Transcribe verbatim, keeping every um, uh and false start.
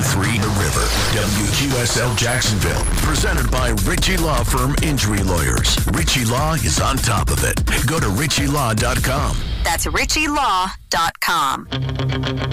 three The River. W Q S L Jacksonville. Presented by Ritchie Law Firm Injury Lawyers. Ritchie Law is on top of it. Go to ritchie law dot com. That's ritchie law dot com.